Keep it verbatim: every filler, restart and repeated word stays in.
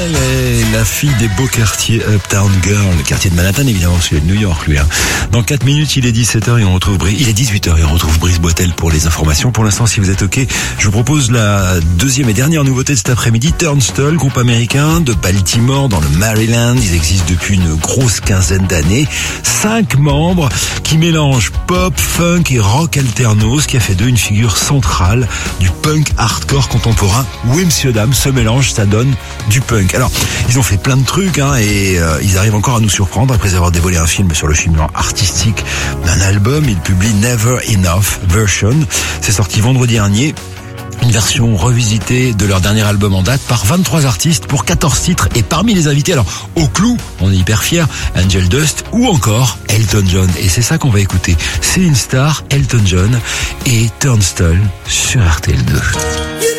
Elle est la fille des beaux quartiers Uptown Girl, le quartier de Manhattan évidemment, celui de New York lui. Hein. Dans quatre minutes, il est dix-sept heures et on retrouve Brice. Il est dix-huit heures et on retrouve Brice Boitel pour les informations. Pour l'instant, si vous êtes ok, je vous propose la deuxième et dernière nouveauté de cet après-midi. Turnstile, groupe américain de Baltimore dans le Maryland. Ils existent depuis une grosse quinzaine d'années. Cinq membres qui mélangent pop, funk et rock alterno, ce qui a fait d'eux une figure centrale du punk hardcore contemporain. Oui, monsieur, dame, ce mélange, ça donne du punk. Alors, ils ont fait plein de trucs, hein, et euh, ils arrivent encore à nous surprendre après avoir dévoilé un film sur le cheminement artistique d'un album. Ils publient Never Enough Version. C'est sorti vendredi dernier. Une version revisitée de leur dernier album en date par vingt-trois artistes pour quatorze titres, et parmi les invités, alors au clou, on est hyper fiers, Angel Dust ou encore Elton John, et c'est ça qu'on va écouter. C'est une star, Elton John et Turnstile sur R T L deux.